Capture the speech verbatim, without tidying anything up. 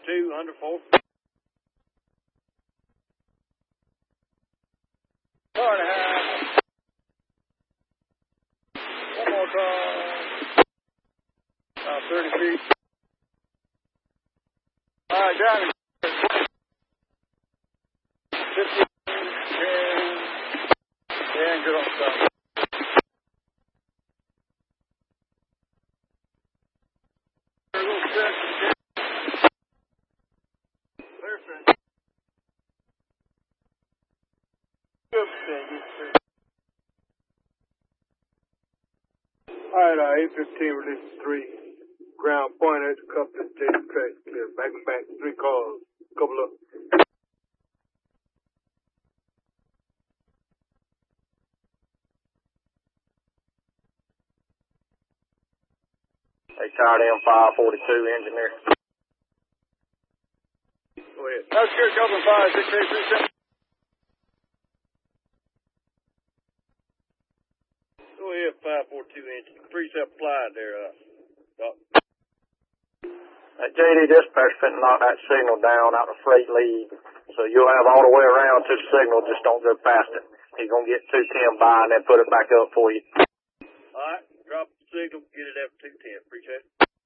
forty-two, under four. Four and a half. One more call. About thirty feet. All right, driving. fifteen, ten, ten, good on stop. Alright, uh, eight fifteen, release three. Ground point at the couple of J track clear. Back and back, three calls. Couple of. Hey, tired M five forty-two, engineer. Go ahead. That's good, Dublin five, six eight three seven. Go ahead, five four two inch. Precept applied there, uh, Doc. Hey, J D, dispatch finna knock that signal down out of freight lead. So you'll have all the way around to the signal, just don't go past it. He's gonna get two ten by and then put it back up for you. Alright, drop the signal, get it after two ten. Appreciate it.